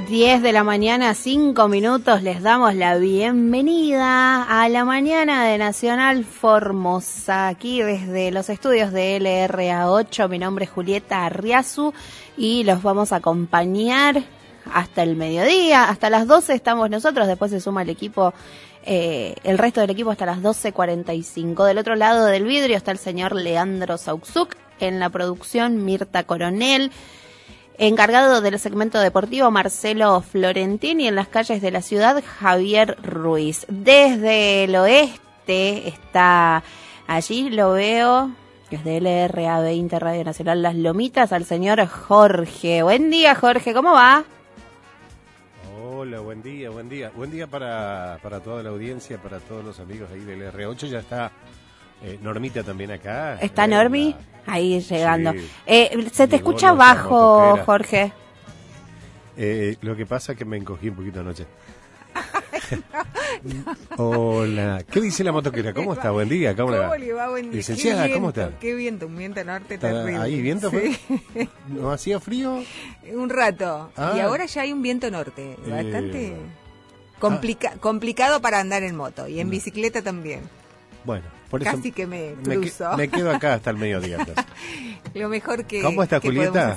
10 de la mañana, 5 minutos, les damos la bienvenida a la mañana de Nacional Formosa, aquí desde los estudios de LRA8. Mi nombre es Julieta Arriazu y los vamos a acompañar hasta el mediodía, hasta las 12 estamos nosotros, después se suma el equipo, el resto del equipo hasta las 12:45. Del otro lado del vidrio está el señor Leandro Sauczuk, en la producción Mirta Coronel, encargado del segmento deportivo Marcelo Florentini, y en las calles de la ciudad Javier Ruiz. Desde el oeste está, allí lo veo, desde LRA20 Radio Nacional Las Lomitas, al señor Jorge. Buen día, Jorge, ¿cómo va? Hola, buen día, buen día. Buen día para toda la audiencia, para todos los amigos ahí del R8. Ya está Normita también acá. ¿Está Normi? Ahí llegando. Sí. Se te escucha bajo, Jorge. Lo que pasa es que me encogí un poquito anoche. Hola. ¿Qué dice la motoquera? ¿Cómo está? Buen día. ¿Cómo le va? Buen día. Licenciada, ¿cómo está? Qué viento, un viento norte terrible. ¿Ahí viento? Sí. ¿No hacía frío? Un rato. Ah. Y ahora ya hay un viento norte. Bastante complicado para andar en moto. Y en bicicleta también. Bueno, por eso casi que me cruzo. me quedo acá hasta el mediodía. Lo mejor que ¿Cómo está, que Julieta?